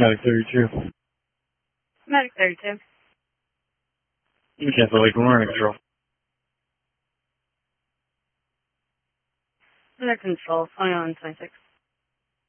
Medic 32. Medic 32. You cancel Lake Warren Control. Medic Control, 2126.